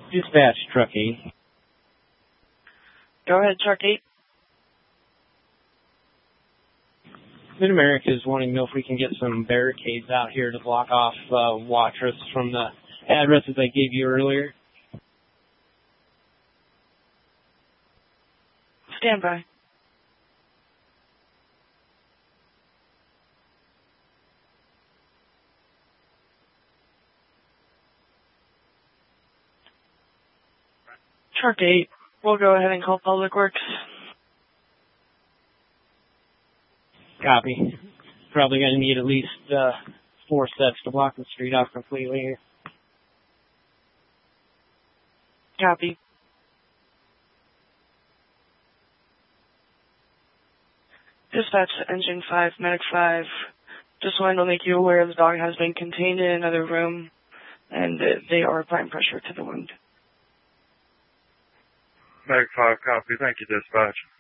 Dispatch, Truck 8. Go ahead, Truck 8. Mid-America is wanting to know if we can get some barricades out here to block off Watrous from the addresses I gave you earlier. Stand by. Truck 8, we'll go ahead and call Public Works. Copy. Probably going to need at least 4 sets to block the street off completely here. Copy. Dispatch to Engine 5, Medic 5. Just wanted to make you aware the dog has been contained in another room, and they are applying pressure to the wound. Medic 5, copy. Thank you, Dispatch.